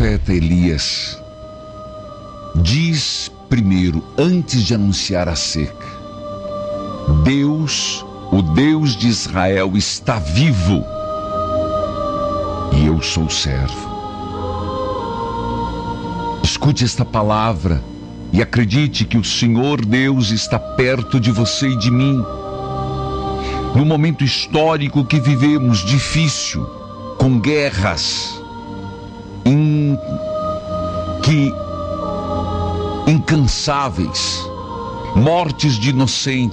profeta Elias diz primeiro, antes de anunciar a seca: Deus, o Deus de Israel, está vivo e eu sou servo. Escute esta palavra e acredite que o Senhor Deus está perto de você e de mim. No momento histórico que vivemos, difícil, com guerras, incansáveis, mortes de inocentes,